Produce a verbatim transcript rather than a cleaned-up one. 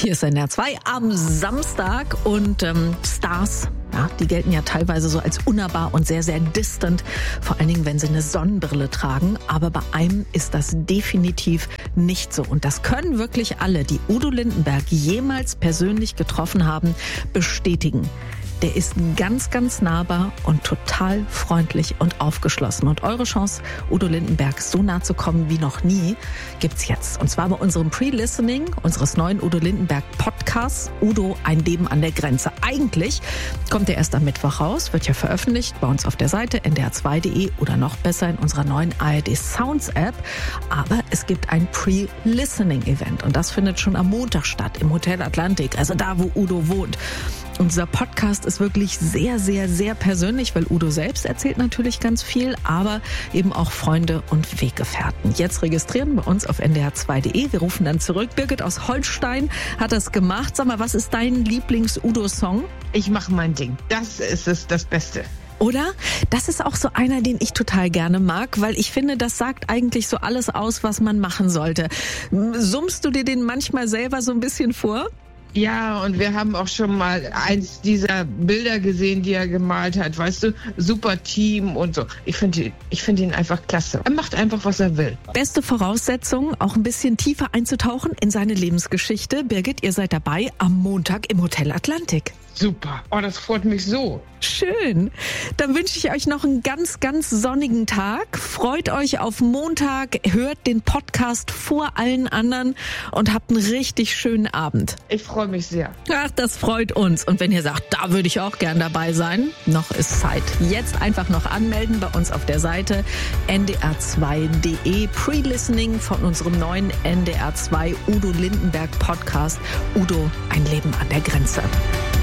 Hier ist N D R zwei am Samstag und ähm, Stars, ja, die gelten ja teilweise so als unnahbar und sehr, sehr distant, vor allen Dingen, wenn sie eine Sonnenbrille tragen. Aber bei einem ist das definitiv nicht so. Und das können wirklich alle, die Udo Lindenberg jemals persönlich getroffen haben, bestätigen. Der ist ganz, ganz nahbar und total freundlich und aufgeschlossen. Und eure Chance, Udo Lindenberg so nah zu kommen wie noch nie, gibt's jetzt. Und zwar bei unserem Pre-Listening unseres neuen Udo Lindenberg Podcasts, Udo, ein Leben an der Grenze. Eigentlich kommt der erst am Mittwoch raus, wird ja veröffentlicht bei uns auf der Seite N D R zwei Punkt de oder noch besser in unserer neuen A R D Sounds App. Aber es gibt ein Pre-Listening-Event und das findet schon am Montag statt im Hotel Atlantik, also da, wo Udo wohnt. Unser Podcast ist wirklich sehr, sehr, sehr persönlich, weil Udo selbst erzählt natürlich ganz viel, aber eben auch Freunde und Weggefährten. Jetzt registrieren bei uns auf N D R zwei Punkt de. Wir rufen dann zurück. Birgit aus Holstein hat das gemacht. Sag mal, was ist dein Lieblings-Udo-Song? Ich mache mein Ding. Das ist es, das Beste. Oder? Das ist auch so einer, den ich total gerne mag, weil ich finde, das sagt eigentlich so alles aus, was man machen sollte. Summst du dir den manchmal selber so ein bisschen vor? Ja, und wir haben auch schon mal eins dieser Bilder gesehen, die er gemalt hat. Weißt du, super Team und so. Ich finde ich finde ihn einfach klasse. Er macht einfach, was er will. Beste Voraussetzung, auch ein bisschen tiefer einzutauchen in seine Lebensgeschichte. Birgit, ihr seid dabei am Montag im Hotel Atlantik. Super. Oh, das freut mich so. Schön. Dann wünsche ich euch noch einen ganz, ganz sonnigen Tag. Freut euch auf Montag, hört den Podcast vor allen anderen und habt einen richtig schönen Abend. Ich freue mich sehr. Ach, das freut uns. Und wenn ihr sagt, da würde ich auch gern dabei sein, noch ist Zeit. Jetzt einfach noch anmelden bei uns auf der Seite N D R zwei Punkt de. Pre-Listening von unserem neuen N D R zwei Udo Lindenberg Podcast. Udo, ein Leben an der Grenze.